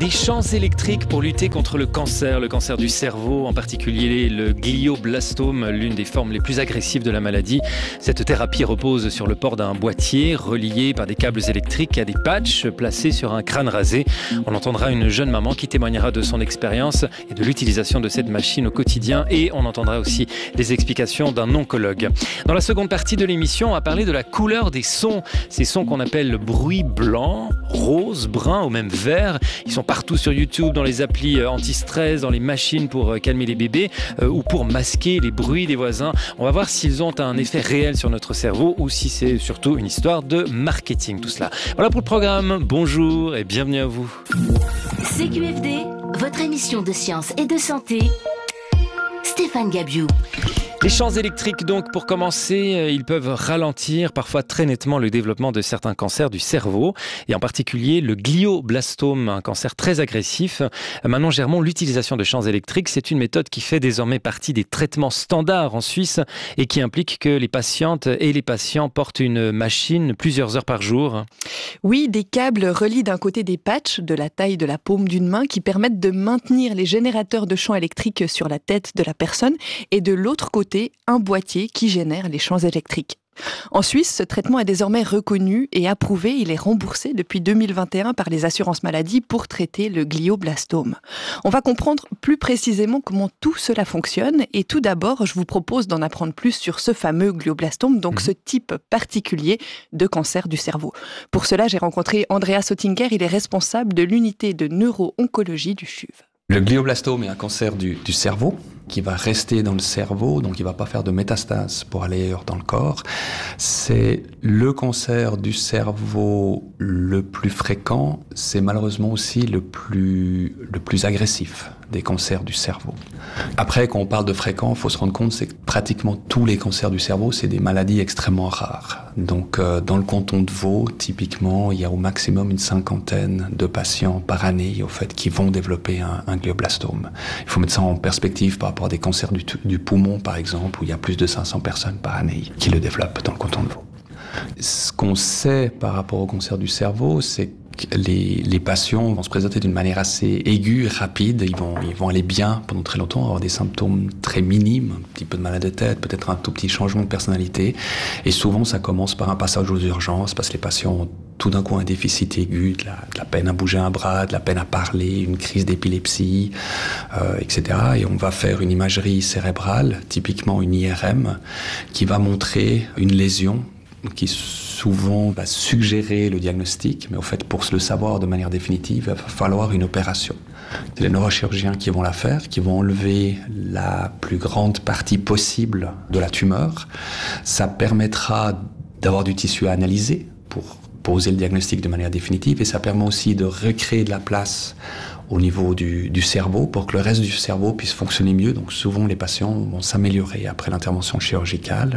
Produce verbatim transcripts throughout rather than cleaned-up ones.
Des champs électriques pour lutter contre le cancer, le cancer du cerveau, en particulier le glioblastome, l'une des formes les plus agressives de la maladie. Cette thérapie repose sur le port d'un boîtier relié par des câbles électriques à des patchs placés sur un crâne rasé. On entendra une jeune maman qui témoignera de son expérience et de l'utilisation de cette machine au quotidien, et on entendra aussi les explications d'un oncologue. Dans la seconde partie de l'émission, on va parler de la couleur des sons. Ces sons qu'on appelle bruit blanc, rose, brun ou même vert. Ils sont partout sur YouTube, dans les applis anti-stress, dans les machines pour calmer les bébés euh, ou pour masquer les bruits des voisins. On va voir s'ils ont un effet réel sur notre cerveau ou si c'est surtout une histoire de marketing, tout cela. Voilà pour le programme. Bonjour et bienvenue à vous. C Q F D, votre émission de science et de santé. Stéphane Gabiou. Les champs électriques, donc, pour commencer, ils peuvent ralentir parfois très nettement le développement de certains cancers du cerveau, et en particulier le glioblastome, un cancer très agressif. Manon Germont, l'utilisation de champs électriques, c'est une méthode qui fait désormais partie des traitements standards en Suisse et qui implique que les patientes et les patients portent une machine plusieurs heures par jour. Oui, des câbles relient d'un côté des patchs de la taille de la paume d'une main qui permettent de maintenir les générateurs de champs électriques sur la tête de la personne, et de l'autre côté, un boîtier qui génère les champs électriques. En Suisse, ce traitement est désormais reconnu et approuvé. Il est remboursé depuis deux mille vingt et un par les assurances maladie pour traiter le glioblastome. On va comprendre plus précisément comment tout cela fonctionne, et tout d'abord, je vous propose d'en apprendre plus sur ce fameux glioblastome, donc mmh. ce type particulier de cancer du cerveau. Pour cela, j'ai rencontré Andreas Oettinger, il est responsable de l'unité de neuro-oncologie du C H U V. Le glioblastome est un cancer du, du cerveau qui va rester dans le cerveau, donc il ne va pas faire de métastase pour aller ailleurs dans le corps. C'est le cancer du cerveau le plus fréquent, c'est malheureusement aussi le plus, le plus agressif des cancers du cerveau. Après, quand on parle de fréquent, il faut se rendre compte c'est que pratiquement tous les cancers du cerveau, c'est des maladies extrêmement rares. Donc euh, dans le canton de Vaud, typiquement, il y a au maximum une cinquantaine de patients par année au fait, qui vont développer un, un glioblastome. Il faut mettre ça en perspective par rapport à des cancers du, du poumon, par exemple, où il y a plus de cinq cents personnes par année qui le développent dans le canton de Vaud. Ce qu'on sait par rapport au cancer du cerveau, c'est que les, les patients vont se présenter d'une manière assez aiguë, rapide. Ils vont, ils vont aller bien pendant très longtemps, avoir des symptômes très minimes, un petit peu de mal de tête, peut-être un tout petit changement de personnalité. Et souvent, ça commence par un passage aux urgences, parce que les patients ont tout d'un coup un déficit aigu, de la, de la peine à bouger un bras, de la peine à parler, une crise d'épilepsie, euh, et cetera. Et on va faire une imagerie cérébrale, typiquement une I R M, qui va montrer une lésion qui souvent va suggérer le diagnostic, mais au fait, pour le savoir de manière définitive, il va falloir une opération. C'est les neurochirurgiens qui vont la faire, qui vont enlever la plus grande partie possible de la tumeur. Ça permettra d'avoir du tissu à analyser pour poser le diagnostic de manière définitive, et ça permet aussi de recréer de la place au niveau du, du cerveau pour que le reste du cerveau puisse fonctionner mieux. Donc souvent, les patients vont s'améliorer après l'intervention chirurgicale.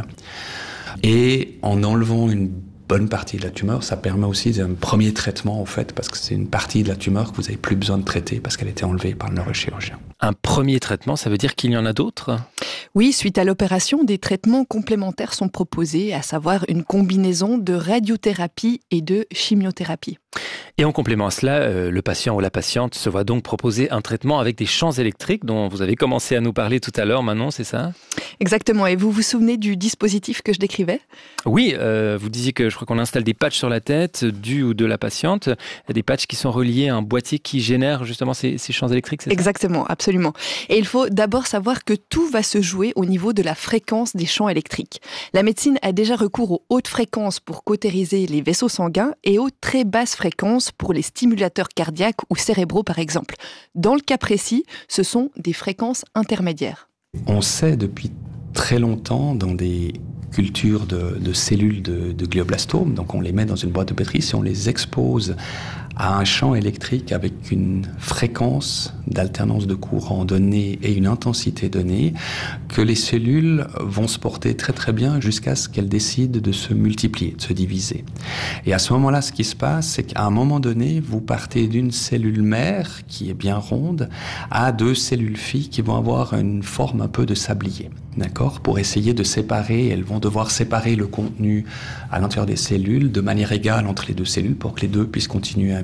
Et en enlevant une bonne partie de la tumeur, ça permet aussi un premier traitement, en fait, parce que c'est une partie de la tumeur que vous n'avez plus besoin de traiter parce qu'elle a été enlevée par le neurochirurgien. Un premier traitement, ça veut dire qu'il y en a d'autres ? Oui, suite à l'opération, des traitements complémentaires sont proposés, à savoir une combinaison de radiothérapie et de chimiothérapie. Et en complément à cela, euh, le patient ou la patiente se voit donc proposer un traitement avec des champs électriques dont vous avez commencé à nous parler tout à l'heure, Manon, c'est ça ? Exactement. Et vous vous souvenez du dispositif que je décrivais ? Oui, euh, vous disiez que je crois qu'on installe des patchs sur la tête du ou de la patiente, des patchs qui sont reliés à un boîtier qui génère justement ces, ces champs électriques, c'est ça ? Exactement, absolument. Et il faut d'abord savoir que tout va se jouer au niveau de la fréquence des champs électriques. La médecine a déjà recours aux hautes fréquences pour cautériser les vaisseaux sanguins et aux très basses fréquences pour les stimulateurs cardiaques ou cérébraux par exemple. Dans le cas précis, ce sont des fréquences intermédiaires. On sait depuis très longtemps dans des cultures de, de cellules de, de glioblastome, donc on les met dans une boîte de pétri, si on les expose à un champ électrique avec une fréquence d'alternance de courant donnée et une intensité donnée, que les cellules vont se porter très très bien jusqu'à ce qu'elles décident de se multiplier, de se diviser. Et à ce moment-là, ce qui se passe, c'est qu'à un moment donné, vous partez d'une cellule mère qui est bien ronde à deux cellules filles qui vont avoir une forme un peu de sablier, d'accord ? Pour essayer de séparer, elles vont devoir séparer le contenu à l'intérieur des cellules de manière égale entre les deux cellules pour que les deux puissent continuer à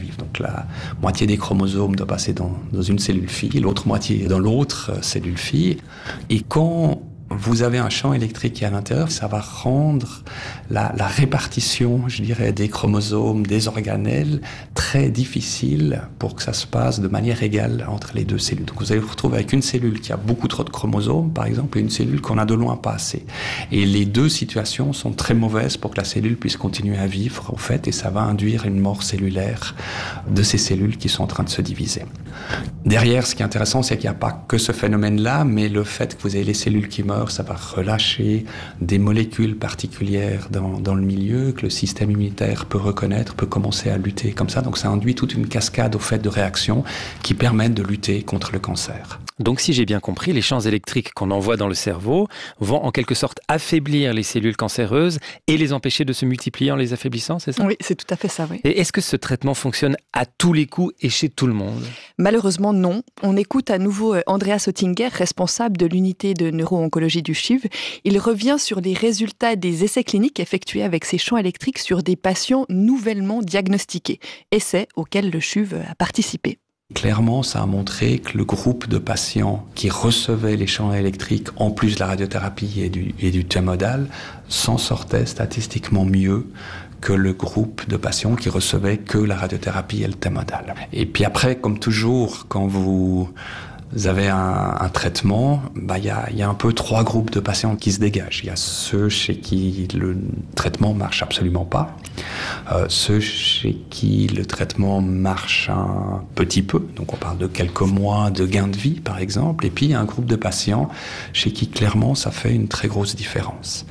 vivre. Donc la moitié des chromosomes doit passer dans, dans une cellule fille, l'autre moitié dans l'autre cellule fille. Et quand vous avez un champ électrique qui est à l'intérieur, ça va rendre la, la répartition, je dirais, des chromosomes, des organelles, très difficile pour que ça se passe de manière égale entre les deux cellules. Donc vous allez vous retrouver avec une cellule qui a beaucoup trop de chromosomes, par exemple, et une cellule qu'on a de loin pas assez. Et les deux situations sont très mauvaises pour que la cellule puisse continuer à vivre, au fait, et ça va induire une mort cellulaire de ces cellules qui sont en train de se diviser. Derrière, ce qui est intéressant, c'est qu'il n'y a pas que ce phénomène-là, mais le fait que vous ayez les cellules qui meurent, ça va relâcher des molécules particulières dans, dans le milieu que le système immunitaire peut reconnaître, peut commencer à lutter comme ça. Donc ça induit toute une cascade au fait de réactions qui permettent de lutter contre le cancer. Donc si j'ai bien compris, les champs électriques qu'on envoie dans le cerveau vont en quelque sorte affaiblir les cellules cancéreuses et les empêcher de se multiplier en les affaiblissant, c'est ça ? Oui, c'est tout à fait ça, oui. Et est-ce que ce traitement fonctionne à tous les coups et chez tout le monde ? Malheureusement, non. On écoute à nouveau Andreas Oettinger, responsable de l'unité de neuro-oncologie du C H U V. Il revient sur les résultats des essais cliniques effectués avec ces champs électriques sur des patients nouvellement diagnostiqués. Essais auxquels le C H U V a participé. Clairement, ça a montré que le groupe de patients qui recevaient les champs électriques, en plus de la radiothérapie et du, et du thymodal, s'en sortait statistiquement mieux que le groupe de patients qui recevaient que la radiothérapie et le thymodal. Et puis après, comme toujours, quand vous avez un, un traitement, bah, y a, y a un peu trois groupes de patients qui se dégagent. Il y a ceux chez qui le traitement marche absolument pas, euh, ceux chez qui le traitement marche un petit peu, donc on parle de quelques mois de gain de vie par exemple, et puis il y a un groupe de patients chez qui clairement ça fait une très grosse différence.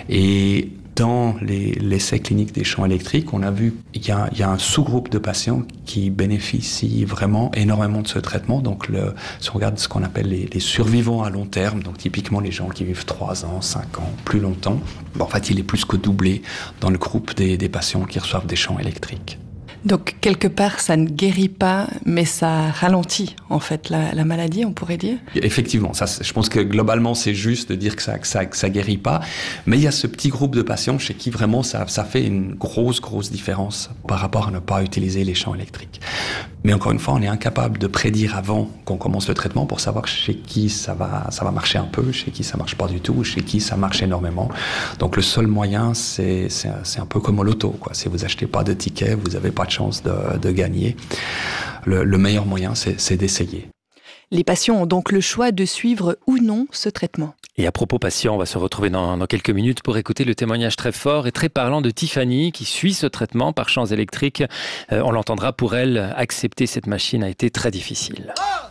Et dans les, l'essai clinique des champs électriques, on a vu qu'il y a, il y a un sous-groupe de patients qui bénéficient vraiment énormément de ce traitement. Donc, le, si on regarde ce qu'on appelle les, les survivants à long terme, donc typiquement les gens qui vivent trois ans, cinq ans, plus longtemps, bon, en fait, il est plus que doublé dans le groupe des, des patients qui reçoivent des champs électriques. Donc, quelque part, ça ne guérit pas, mais ça ralentit, en fait, la, la maladie, on pourrait dire. Effectivement, ça, je pense que globalement, c'est juste de dire que ça, que ça, que ça guérit pas. Mais il y a ce petit groupe de patients chez qui vraiment ça, ça fait une grosse, grosse différence par rapport à ne pas utiliser les champs électriques. Mais encore une fois, on est incapable de prédire avant qu'on commence le traitement pour savoir chez qui ça va, ça va marcher un peu, chez qui ça marche pas du tout, chez qui ça marche énormément. Donc, le seul moyen, c'est, c'est, c'est un peu comme au loto, quoi. Si vous achetez pas de ticket, vous avez pas de chance de, de gagner. Le, le meilleur moyen, c'est, c'est d'essayer. Les patients ont donc le choix de suivre ou non ce traitement. Et à propos patients, on va se retrouver dans, dans quelques minutes pour écouter le témoignage très fort et très parlant de Tiffany qui suit ce traitement par champs électriques. Euh, on l'entendra, pour elle, accepter cette machine a été très difficile.